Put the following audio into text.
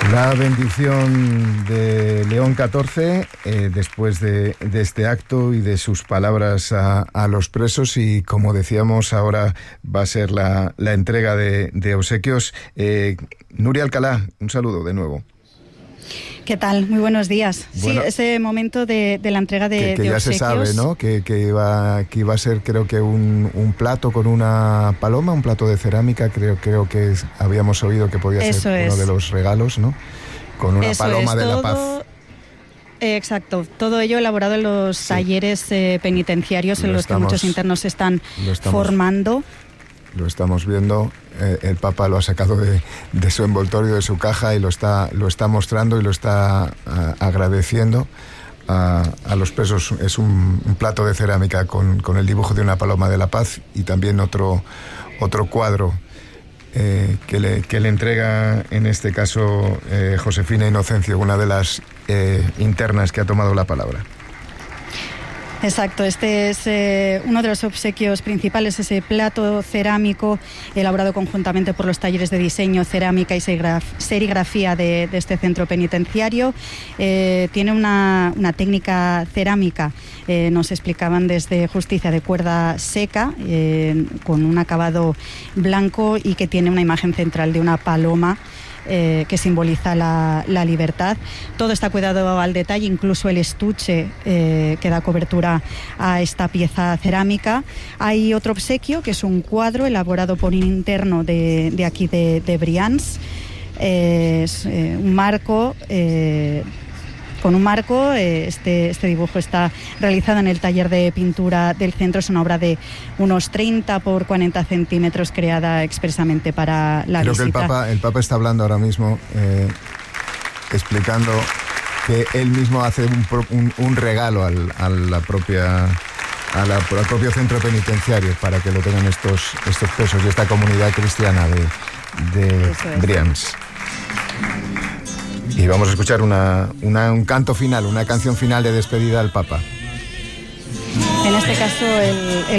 La bendición de León XIV después de este acto y de sus palabras a los presos, y como decíamos, ahora va a ser la entrega de obsequios. Nuria Alcalá, un saludo de nuevo. ¿Qué tal? Muy buenos días. Bueno, sí, ese momento de la entrega de ya obsequios. Se sabe, ¿no? Que iba a ser, creo que un plato con una paloma, un plato de cerámica, creo que habíamos oído que podía ser uno de los regalos, ¿no? Con una paloma de la paz. Exacto, todo ello elaborado en los talleres penitenciarios en los que muchos internos se están formando. Lo estamos viendo, el Papa lo ha sacado de su envoltorio, de su caja, y lo está mostrando y lo está agradeciendo a los presos. Es un plato de cerámica con el dibujo de una paloma de la paz, y también otro cuadro que le entrega, en este caso, Josefina Inocencio, una de las internas que ha tomado la palabra. Exacto, este es uno de los obsequios principales, ese plato cerámico elaborado conjuntamente por los talleres de diseño, cerámica y serigrafía de este centro penitenciario. Tiene una técnica cerámica, nos explicaban desde Justicia, de cuerda seca, con un acabado blanco, y que tiene una imagen central de una paloma que simboliza la libertad. Todo está cuidado al detalle, incluso el estuche que da cobertura a esta pieza cerámica. Hay otro obsequio, que es un cuadro elaborado por un interno de aquí de Brians. Es un marco. Con un marco, este dibujo está realizado en el taller de pintura del centro. Es una obra de unos 30 por 40 centímetros, creada expresamente para la visita. Creo que el Papa está hablando ahora mismo, explicando que él mismo hace un regalo al propio centro penitenciario, para que lo tengan estos presos y esta comunidad cristiana de Brians. Y vamos a escuchar un canto final, una canción final de despedida al Papa. En este caso, el